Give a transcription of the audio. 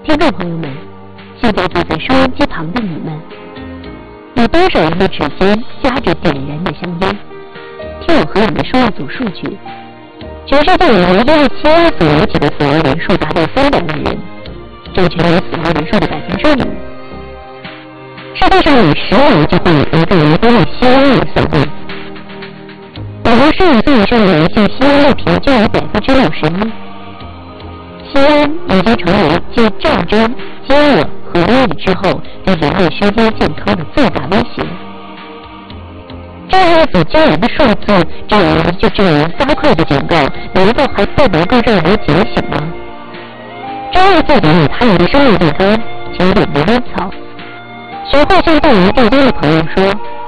听众朋友们，现在坐在收音机旁的你们，有多少人的指尖夹着点燃的香烟？听我和你们说一组数据：全世界有127所引起的死亡人数达到300万人，占全球死亡人数的5%。世界上每10人就会有一个人因为吸烟而死亡。美国15岁以上的女性吸烟率平均为61%。吸烟已经成为继战争、饥饿和瘟疫之后对人类身心健康的最大威胁。这样一组惊人的数字，这样加快的警告，难道还不能够让人警醒吗？专业字典里它有的生物地方，请点点烟草。学会向对于订单的朋友说，